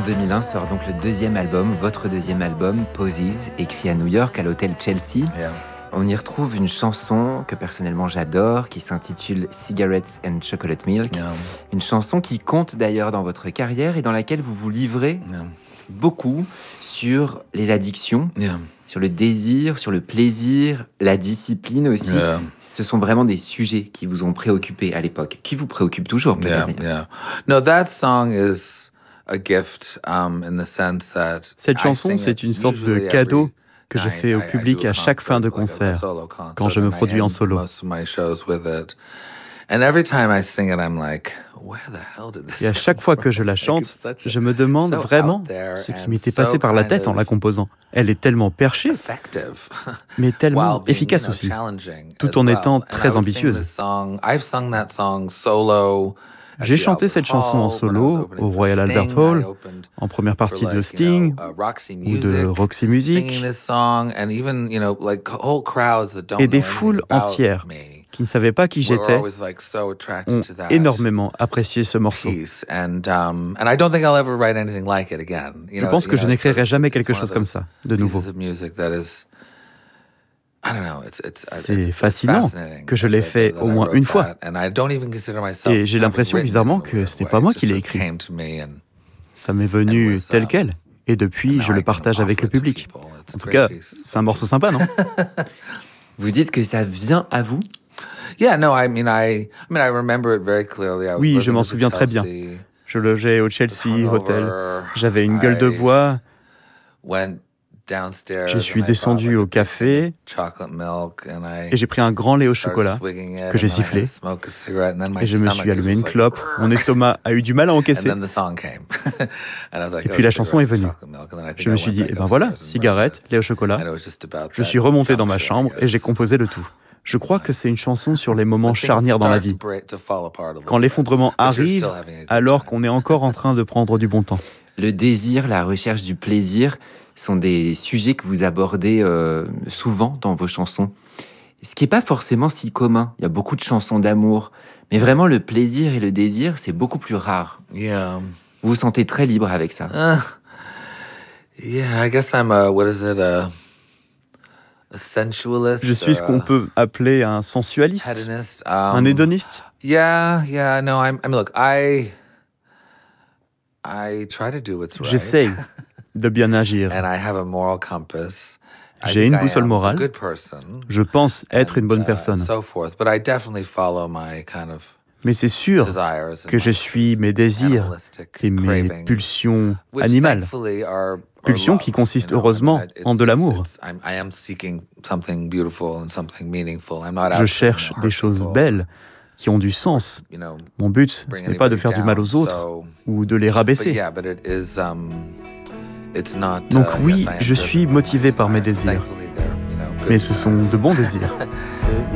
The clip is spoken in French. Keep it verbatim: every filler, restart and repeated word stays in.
deux mille un sort donc le deuxième album, votre deuxième album, Poses, écrit à New York, à l'hôtel Chelsea. Yeah. On y retrouve une chanson que personnellement j'adore, qui s'intitule Cigarettes and Chocolate Milk. Yeah. Une chanson qui compte d'ailleurs dans votre carrière et dans laquelle vous vous livrez Yeah. beaucoup sur les addictions, Yeah. sur le désir, sur le plaisir, la discipline aussi. Yeah. Ce sont vraiment des sujets qui vous ont préoccupé à l'époque, qui vous préoccupent toujours peut-être. Yeah, yeah. No, that song is a gift um, in the sense that Cette I chanson, sing c'est it une sorte de usually cadeau every que je night. fais au I- I public do a à chaque fin de concert, like a concert, solo concert, quand je me and I produis en end solo. most of my shows with it. And every time I sing it, I'm like, where the hell did this Et à come chaque fois from? que je la Like, chante, it's such a- je me demande so vraiment out there ce qui and m'était so passé par la tête en kind la of composant. Elle est tellement perchée, effective. mais tellement While being, efficace you know, aussi, challenging tout as en well. étant And I très would sing ambitieuse. this song- I've sung that song solo at J'ai the chanté Albert cette chanson en Hall, when I was solo opening au for Royal Albert Sting. Hall, I opened en première for, partie like, de you Sting know, uh, Roxy ou de Music, Roxy Music, singing this song, and even, you know, like, whole crowds that don't et des know anything foules about entières me qui ne savaient pas qui were j'étais always, like, so attracted ont to that énormément apprécié ce morceau. piece. And um, and I don't think I'll ever write anything like it again. You Je know, pense que you je know, it's n'écrirai a- jamais it's- quelque it's one chose of comme those ça, de nouveau. pieces of music that is, I don't know, it's, it's, C'est it's fascinant fascinating que je that- l'ai that- fait that au I moins wrote une fois. that. And I don't even consider myself Et j'ai having l'impression written it bizarrement in a que weird ce n'est way. pas moi It qui l'ai just écrit. came to me and- Ça m'est venu was, tel um, quel. Et depuis, and je now le I can partage avec offer le it to public. people. It's a En tout great cas, piece. c'est un morceau sympa, non? Vous dites que ça vient à vous. Yeah, no, I mean, I, I mean, I remember it very clearly. I was Oui, je living m'en at the souviens très bien. Chelsea, Je logeais au Chelsea hungover. Hotel. J'avais une gueule de I bois. went downstairs Je suis and I descendu bought, au like, a big café chocolate milk and I et j'ai pris un grand lait au started chocolat swigging it, que j'ai and then I had sifflé. to smoke a cigarette, and then my Et je me stomach suis allumé was une like, clope. Mon estomac a eu du mal à and encaisser. then the song came. And I was like, Et oh, puis la chanson est cigarettes and venue. chocolate milk. And then I think Je me I suis went dit, back eh ben voilà, upstairs and cigarette, burned it. lait au chocolat. And it was just about Je that suis remonté dans ma juncture, I chambre et j'ai guess. composé le tout. Je crois que c'est une chanson sur les moments When things charnières dans la start to vie. break- to fall apart a little Quand bit, l'effondrement but you're arrive, still having a good alors time. qu'on est encore en train de prendre du bon temps. Le désir, la recherche du plaisir sont des sujets que vous abordez euh, souvent dans vos chansons. Ce qui n'est pas forcément si commun. Il y a beaucoup de chansons d'amour. Mais vraiment, le plaisir et le désir, c'est beaucoup plus rare. Yeah. Vous vous sentez très libre avec ça. Uh, yeah, I guess I'm a, what is it, a, a sensualist? Je suis ce qu'on or peut appeler un a sensualiste, hedonist. Um, un hédoniste. Yeah, yeah, no, I'm, I mean, look, I, I try to do what's right. J'essaye de bien agir. And I have a moral compass. I J'ai think une I boussole am morale. a good person. Je pense être une and, bonne uh, personne. so forth, but I definitely follow my kind of Mais c'est sûr desires and que je my suis mes désirs animalistic et mes cravings, pulsions which animales. thankfully are- are Pulsions love, qui consistent you know? heureusement I mean, it's- en de it's- l'amour. it's- I'm- I am seeking something beautiful and something meaningful. I'm not out Je to, cherche you know, des hurt choses people, belles qui ont du sens. you know, Mon but, ce bring n'est pas de anybody faire du mal down. aux autres So, ou de les but rabaisser. yeah, but it is, um, it's not, Donc uh, oui, yes, I am je driven suis by my motivé par mes desires, désirs. thankfully they're, you know, good Mais ce sont de bons désirs.